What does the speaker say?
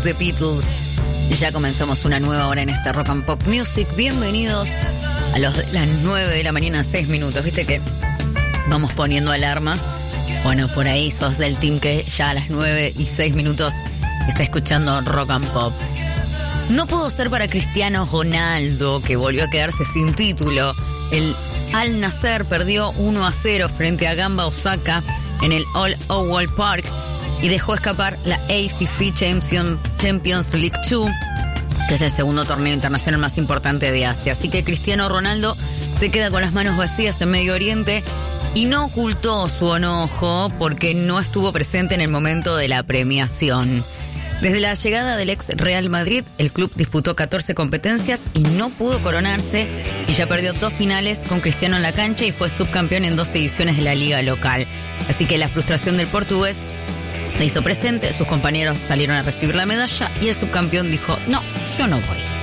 The Beatles. Ya comenzamos una nueva hora en este Rock and Pop Music. Bienvenidos a las 9 de la mañana, 6 minutos. Viste que vamos poniendo alarmas. Bueno, por ahí sos del team que ya a las 9 y 6 minutos está escuchando Rock and Pop. No pudo ser para Cristiano Ronaldo, que volvió a quedarse sin título. El Al Nassr perdió 1-0 frente a Gamba Osaka en el All Owl Park y dejó escapar la AFC Champions League 2, que es el segundo torneo internacional más importante de Asia. Así que Cristiano Ronaldo se queda con las manos vacías en Medio Oriente y no ocultó su enojo porque no estuvo presente en el momento de la premiación. Desde la llegada del ex Real Madrid, el club disputó 14 competencias y no pudo coronarse y ya perdió 2 finales con Cristiano en la cancha y fue subcampeón en 2 ediciones de la liga local. Así que la frustración del portugués se hizo presente, sus compañeros salieron a recibir la medalla y el subcampeón dijo: no, yo no voy.